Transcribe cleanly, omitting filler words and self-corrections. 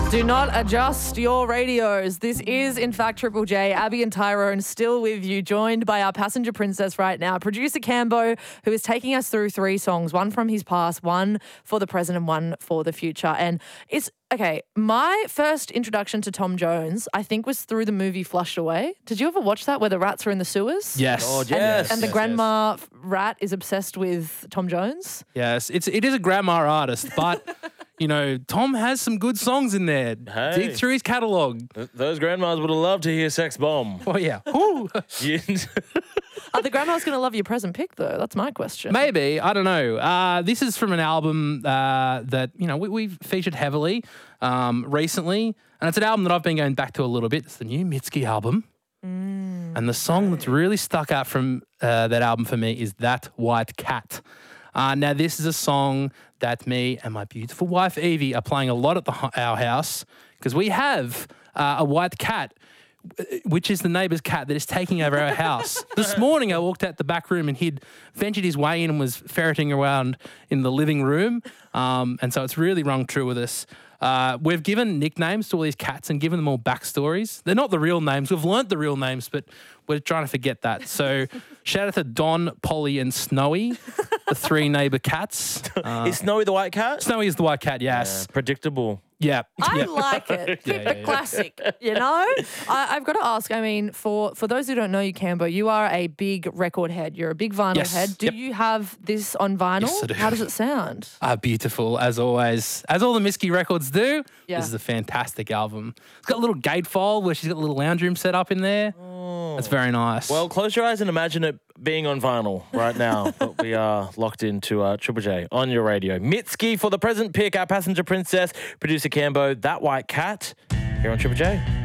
Do not adjust your radios. This is, in fact, Triple J. Abby and Tyrone still with you, joined by our passenger princess right now, producer Cambo, who is taking us through 3 songs, one from his past, one for the present, and one for the future. And it's, okay, my first introduction to Tom Jones, I think, was through the movie Flushed Away. Did you ever watch that, where the rats are in the sewers? Yes. Oh, yes. And the grandma rat is obsessed with Tom Jones? Yes. It is a grandma artist, but... You know, Tom has some good songs in there. Hey. Dig through his catalogue. Those grandmas would have loved to hear Sex Bomb. Oh, yeah. Ooh. Are the grandmas going to love your present pick, though? That's my question. Maybe. I don't know. This is from an album that, you know, we've featured heavily recently. And it's an album that I've been going back to a little bit. It's the new Mitski album. And the song that's really stuck out from that album for me is That White Cat. Now, this is a song that me and my beautiful wife, Evie, are playing a lot at our house because we have a white cat, which is the neighbour's cat that is taking over our house. This morning, I walked out the back room and he'd ventured his way in and was ferreting around in the living room. And so it's really rung true with us. We've given nicknames to all these cats and given them all backstories. They're not the real names. We've learnt the real names, but we're trying to forget that. So shout out to Don, Polly and Snowy, the 3 neighbour cats. Is Snowy the white cat? Snowy is the white cat, yes. Predictable. Yeah. I like it. Keep it classic, you know? I've got to ask, I mean, for those who don't know you, Cambo, you are a big record head. You're a big vinyl head. Do you have this on vinyl? Yes, I do. How does it sound? Beautiful, as always. As all the Mitski records do. Yeah. This is a fantastic album. It's got a little gatefold where she's got a little lounge room set up in there. That's very nice. Well, close your eyes and imagine it being on vinyl right now. But we are locked into Triple J on your radio. Mitski for the present pick, our passenger princess, producer Cambo, That White Cat, here on Triple J.